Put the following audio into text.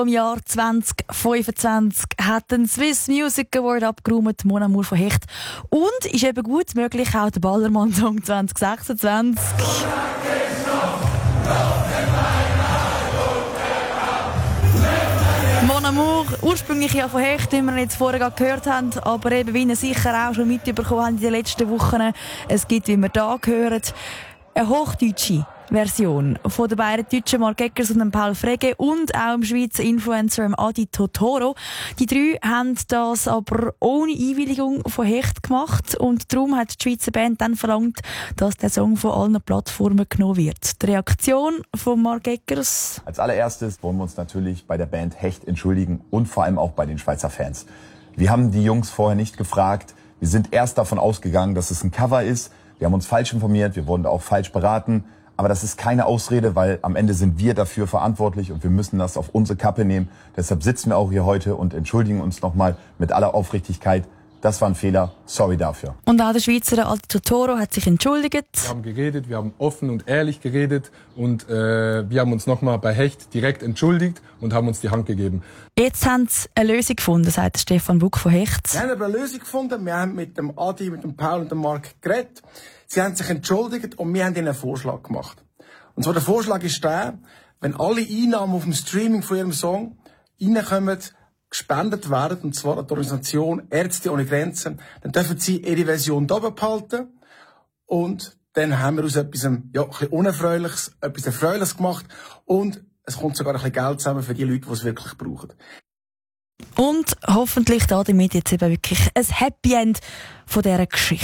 Im Jahr 2025 hat den Swiss Music Award abgeräumt, Mon Amour von Hecht. Und ist eben gut möglich auch der Ballermann-Song 2026. Mon Amour, ursprünglich ja von Hecht, wie wir jetzt vorher gehört haben, aber eben, wie ihr sicher auch schon mitbekommen habt in den letzten Wochen, es gibt, wie wir da hören, eine hochdeutsche Version von den beiden Deutschen Marc Eggers und dem Paul Frege und auch dem Schweizer Influencer Adi Totoro. Die drei haben das aber ohne Einwilligung von Hecht gemacht und darum hat die Schweizer Band dann verlangt, dass der Song von allen Plattformen genommen wird. Die Reaktion von Marc Eggers? Als allererstes wollen wir uns natürlich bei der Band Hecht entschuldigen und vor allem auch bei den Schweizer Fans. Wir haben die Jungs vorher nicht gefragt. Wir sind erst davon ausgegangen, dass es ein Cover ist. Wir haben uns falsch informiert, wir wurden auch falsch beraten. Aber das ist keine Ausrede, weil am Ende sind wir dafür verantwortlich und wir müssen das auf unsere Kappe nehmen. Deshalb sitzen wir auch hier heute und entschuldigen uns nochmal mit aller Aufrichtigkeit. Das war ein Fehler, sorry dafür. Und auch der Schweizer Adi Totoro hat sich entschuldigt. Wir haben geredet, wir haben offen und ehrlich geredet und wir haben uns nochmal bei Hecht direkt entschuldigt und haben uns die Hand gegeben. Jetzt haben sie eine Lösung gefunden, sagt Stefan Buck von Hecht. Wir haben aber eine Lösung gefunden. Wir haben mit dem Adi, mit dem Paul und dem Marc geredet. Sie haben sich entschuldigt und wir haben ihnen einen Vorschlag gemacht. Und zwar der Vorschlag ist der, wenn alle Einnahmen auf dem Streaming von ihrem Song reinkommen, gespendet werden, und zwar an die Organisation Ärzte ohne Grenzen, dann dürfen sie ihre Version da behalten und dann haben wir aus etwas, ein bisschen Unerfreuliches, etwas Erfreuliches gemacht und es kommt sogar ein bisschen Geld zusammen für die Leute, die es wirklich brauchen. Und hoffentlich damit jetzt eben wirklich ein Happy End von dieser Geschichte.